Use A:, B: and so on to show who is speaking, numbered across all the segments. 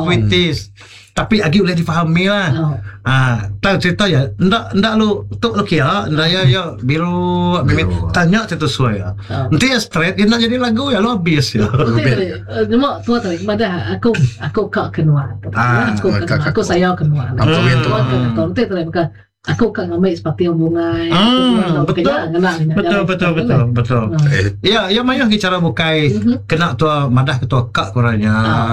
A: puitis. Tapi lagi boleh difahami lah. Tahu cerita ya. Ndak lu tuk lu kira, ndak ya biru, tanya cerita sesuai ya. Nanti ya straight, dia nak jadi lagu ya lu habis ya.
B: Cuma tua tadi, pada aku kak kenua. Aku saya kenua. Nanti tadi bukan. Aku kan ngambil seperti yang bungai.
A: Betul. Ya, mayah cara bukai kena tua madah ketua kak kurangnya.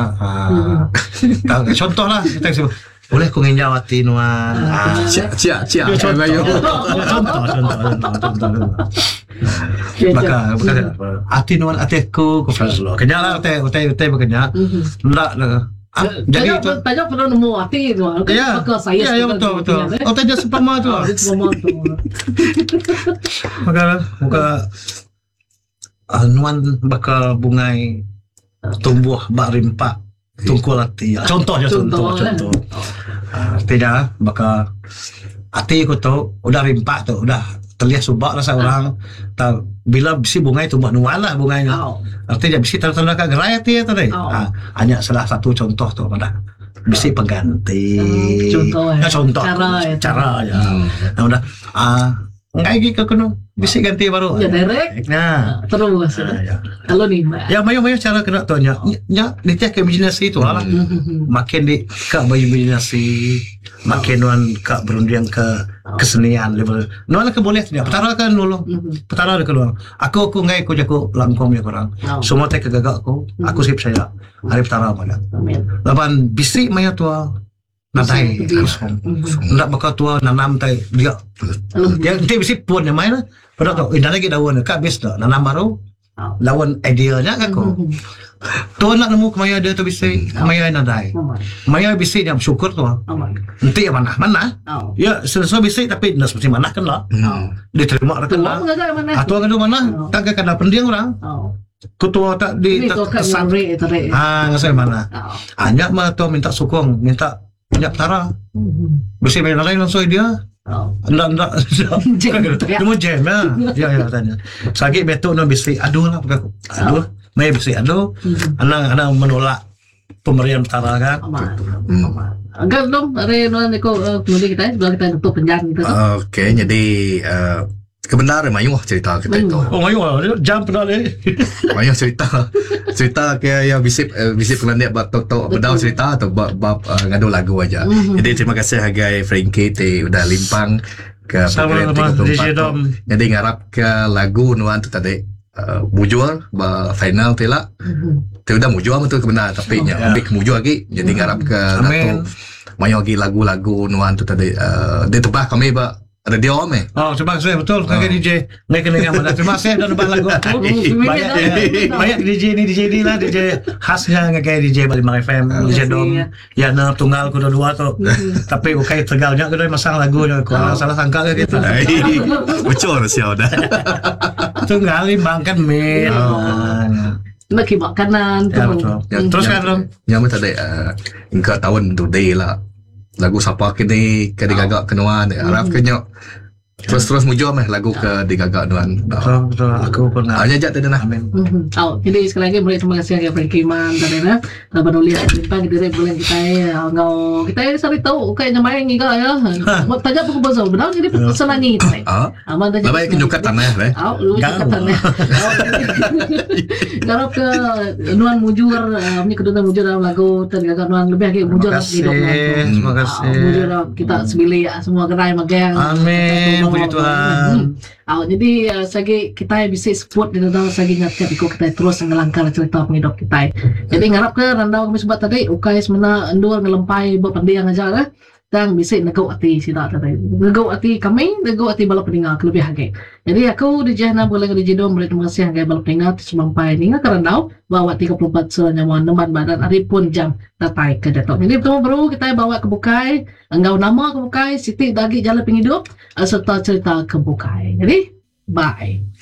A: Contoh lah kita sebut. Boleh ku nginjau hati nuan.
C: Cia.
A: Contoh. Maka hati nuan hatiku ku flaslo. Kenyala teh berkenyak. Ndak lah. Jadi itu
B: tanya pernah nemu hati itu maka saya
A: betul tanya sepama tu maka nuan bakal bungai tumbuh bak rimpak tungkul hati contoh tidak bakal hati ku tu udah rimpak tu udah terlihat subak rasa orang bila bisi bungai tumbuh nuan lah bunganya artinya bisi tanda-tanda gerai hati tadi hanya salah satu contoh tu pada bisi pengganti contoh cara ya udah enggak lagi ke kuno bisi ganti baru
B: ya direct terus kalau ni
A: ya mayo cara kena tu nya nitiah ke imajinasi tu lah makin di ke imajinasi makin nuan ke berundian ke kesenian level nuan ke boleh tidak petara kan dulu petara ada keluar aku ngai aku jago langkong ya korang semua teh kegagak aku sip saya hari petara mana lapan bisi maya tua nadai ndak bakal tua nanam tai dia nanti bisi pun yang main pada tu indah lagi daun ka habis dah nanam baru lawan ideanya kan aku tu nak nemu kemaya dia tu bisi kemaya nadai kemaya bisi yang syukur tu nanti yang mana ya selesai bisi tapi ndak seperti mana kan lah diterima kan lah atau kan mana tak kena pendiang orang ketua tak di kesan ngasih mana hanya mah tu minta sokong minta banyak tara bisi main lain langsung dia enggak cuma jam ya tanya sakit betul no bisi aduh lah aduh mai bisi aduh anak menolak pemberian tara kan
B: agak dong hari nuan eko kemudian kita tutup penjara gitu
C: oke jadi kebenaran Mayu cerita kita itu.
A: Mayu jam pernah le.
C: Mayu cerita kayak ya bisip pernah dia tok bedau cerita atau bab ngadu lagu aja. Jadi terima kasih hagai Frankie te udah limpang ke program 34. Jadi ngarap ke lagu nuan tu tadi mujur ba final tu lah. Tu udah mujur betul kebenar tapi nya ambil mujur lagi jadi ngarap ke Dato Mayu lagi lagu-lagu nuan tu tadi dia tebah kami ba radio ame.
A: Terima kasih betul kakak DJ. Ngai kena dengan terima kasih dah dapat lagu aku. Banyak DJ ni lah DJ khasnya kakak DJ Bali Mar FM DJ Dom. Ya na tunggal ku dua tu. Tapi ukai tegalnya ku masang lagu aku salah sangka ke gitu.
C: Bocor siau dah.
A: Tunggal limbang kan men.
B: Nak makanan tu.
A: Terus kan Dom.
C: Yang tadi engkau tahun tu day lah. Lagu siapa kini ke digagak kenuan harap kenyok terus mujur meh lagu ke digagak nuan
A: betul aku pernah
C: hanya jat tadi nah
B: jadi sekali lagi boleh terima kasih kepada Frankie Man tadi nah penulis limpang kita boleh ngau kita sari tahu kayaknya main ngiga ya mau tanya buku bahasa benar jadi senang ni aman tanya
C: baik kenyukat tanah
B: kenyukat tanah kalau ke nuan mujur ni kedua mujur dalam lagu tergagak nuan lebih lagi mujur
A: terima kasih
B: mujur kita sebili semua gerai magang
A: amin puji Tuhan.
B: Jadi sagi kita bisa support di dalam sagi ngatkan iko kita terus ngelangkar cerita penghidup kita. Jadi ngarap ke randau kami sebut tadi ukai semena endur ngelempai berpendiang aja lah. Dan bisa negau hati sida tadi. Negau hati kami, negau hati bala pendengar lebih hagai. Jadi aku di Jahna boleh di Jidom boleh terima kasih hagai bala pendengar semampai ni kerana bawa 34 senyawa neman badan hari pun jam datai ke datok. Jadi pertama baru kita bawa ke Bukai, enggau nama ke Bukai, Siti Dagi Jalan Penghidup serta cerita ke Bukai. Jadi bye.